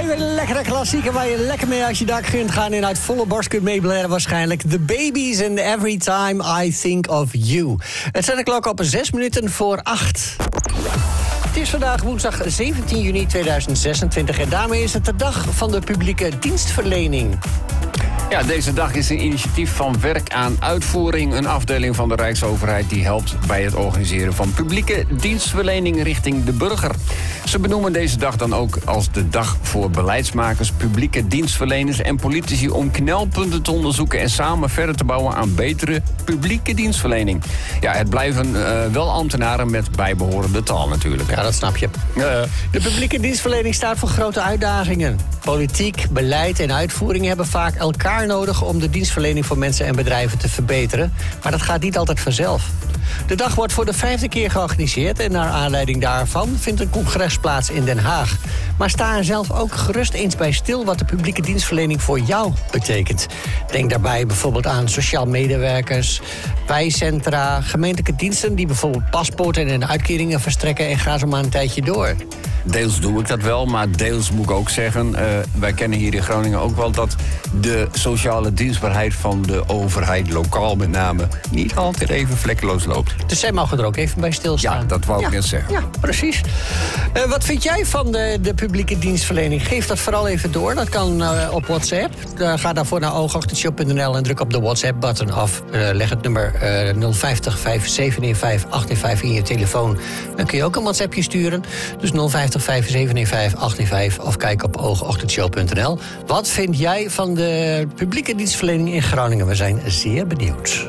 Even een lekkere klassieker waar je lekker mee als je dak kunt gaan en uit volle borst kunt meeblaren waarschijnlijk. The Babies and Every Time I Think of You. Het zet de klok op 6 minuten voor 8. Het is vandaag woensdag 17 juni 2026 en daarmee is het de dag van de publieke dienstverlening. Ja, deze dag is een initiatief van Werk aan Uitvoering, een afdeling van de Rijksoverheid die helpt bij het organiseren van publieke dienstverlening richting de burger. Ze benoemen deze dag dan ook als de dag voor beleidsmakers, publieke dienstverleners en politici om knelpunten te onderzoeken en samen verder te bouwen aan betere publieke dienstverlening. Ja, het blijven wel ambtenaren met bijbehorende taal natuurlijk. Ja, dat snap je. De publieke dienstverlening staat voor grote uitdagingen. Politiek, beleid en uitvoering hebben vaak elkaar nodig om de dienstverlening voor mensen en bedrijven te verbeteren. Maar dat gaat niet altijd vanzelf. De dag wordt voor de 5e keer georganiseerd en naar aanleiding daarvan vindt een congres plaats in Den Haag. Maar sta er zelf ook gerust eens bij stil wat de publieke dienstverlening voor jou betekent. Denk daarbij bijvoorbeeld aan sociaal medewerkers, wijkcentra, gemeentelijke diensten die bijvoorbeeld paspoorten en uitkeringen verstrekken en ga zo maar een tijdje door. Deels doe ik dat wel, maar deels moet ik ook zeggen, wij kennen hier in Groningen ook wel dat de sociale dienstbaarheid van de overheid, lokaal met name, niet altijd even vlekkeloos loopt. Dus zij mogen er ook even bij stilstaan. Ja, dat wou ik net zeggen. Ja, precies. Wat vind jij van de publieke dienstverlening? Geef dat vooral even door. Dat kan op WhatsApp. Ga daarvoor naar oogochtendshop.nl en druk op de WhatsApp-button of leg het nummer 050 575 815 in je telefoon. Dan kun je ook een WhatsAppje sturen. Dus 050 575 815 of kijk op oogochtendshop.nl. Wat vind jij van de publieke dienstverlening in Groningen? We zijn zeer benieuwd.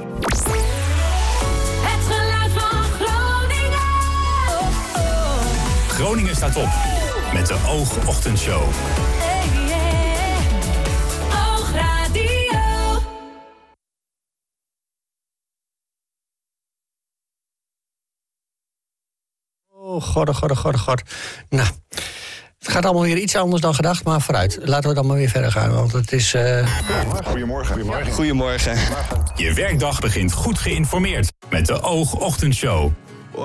Groningen staat op met de Oogochtendshow. Oogradio. Oh, god. Nou, het gaat allemaal weer iets anders dan gedacht, maar vooruit. Laten we dan maar weer verder gaan, want het is... Goedemorgen. Je werkdag begint goed geïnformeerd met de Oogochtendshow.